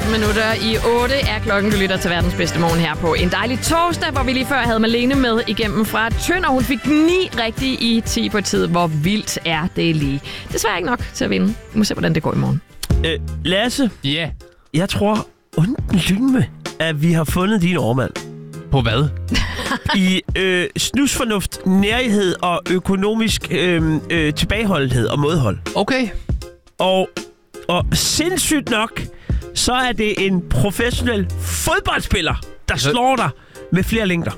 7:08 er klokken. Du lytter til verdens bedste morgen her på en dejlig torsdag, hvor vi lige før havde Malene med igennem fra Tønder. Hun fik 9 rigtige i 10 på tid. Hvor vildt er det lige? Desværre ikke nok til at vinde. Vi må se, hvordan det går i morgen. Lasse? Ja. Yeah. Jeg tror undlymme, at vi har fundet din overmand. På hvad? I snusfornuft, nærhed og økonomisk tilbageholdenhed og modhold. Okay. Og sindssygt nok, så er det en professionel fodboldspiller, der slår dig med flere længder.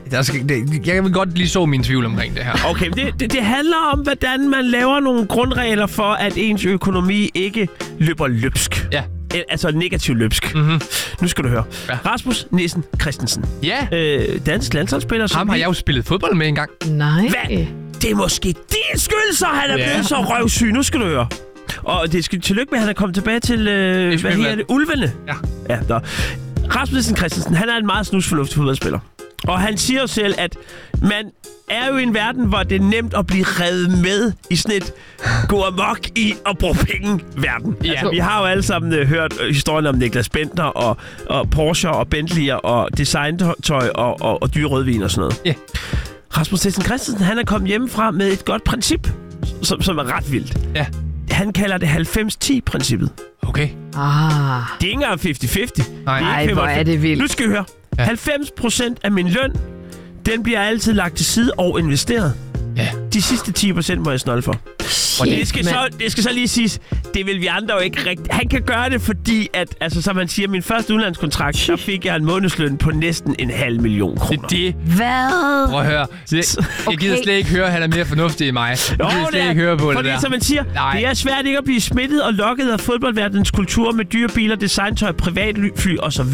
Jeg vil godt lige så min tvivl omkring det her. Okay, det handler om, hvordan man laver nogle grundregler for, at ens økonomi ikke løber løbsk. Ja. Altså negativ løbsk. Mm-hmm. Nu skal du høre. Ja. Rasmus Nissen Christensen. Ja. Dansk landsholdsspiller. Ham har jeg jo spillet fodbold med engang. Nej. Hvad? Det er måske din skyld, så han er blevet så røvsyg. Nu skal du høre. Og det skal tillykke med, at han er kommet tilbage til, hvad hedder det? Ulvene. Ja. Rasmus Nissen Christensen, han er en meget snusfornuftig fodboldspiller. Og han siger jo selv, at man er jo i en verden, hvor det er nemt at blive revet med i sådan et gå amok i at bruge penge-verden. Ja. Altså, vi har jo alle sammen hørt historien om Niklas Bentner og Porsche og Bentley'er og designtøj og dyre rødvin og sådan noget. Ja. Rasmus Nissen Christensen, han er kommet hjemmefra med et godt princip, som er ret vildt. Ja. Han kalder det 90-10-princippet. Okay. Det er ikke engang 50-50. Nej, hvor er det vildt. Nu skal vi høre. Ja. 90% af min løn, den bliver altid lagt til side og investeret. Ja. De sidste 10% må jeg snolde for. Og det skal så lige siges, det vil vi andre jo ikke rigtigt. Han kan gøre det, fordi at, altså, som man siger, min første udlandskontrakt, så fik jeg en månedsløn på næsten 500.000 kroner. Det. Hvad? Prøv at høre. Jeg gider slet ikke høre, at han er mere fornuftig end mig. Jeg gider slet ikke høre på det der. Som man siger, det er svært ikke at blive smittet og lokket af fodboldverdenens kultur med dyre biler, designtøj, privatfly osv.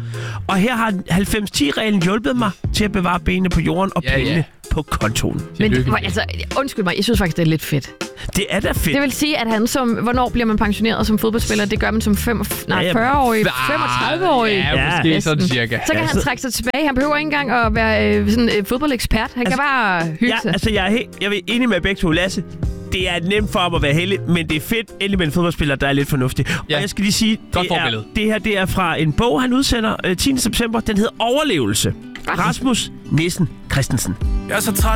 Og her har 90-10-reglen hjulpet mig til at bevare benene på jorden og pengene på kontoen. Men undskyld mig, jeg synes faktisk, det er lidt fedt. Det er da fedt. Det vil sige, at han hvornår bliver man pensioneret som fodboldspiller? Det gør man som 40-årig, 35-årig. Ja, måske sådan cirka. Så kan han trække sig tilbage. Han behøver ikke engang at være sådan en fodboldekspert. Han kan bare hygge sig. Altså, jeg er enig med begge to, Lasse. Det er nemt for ham at være heldig, men det er fedt endelig med en fodboldspiller, der er lidt fornuftig. Ja. Og jeg skal lige sige, det her det er fra en bog, han udsender 10. september. Den hedder Overlevelse. Rasmus Nissen Christensen. Jeg er så træt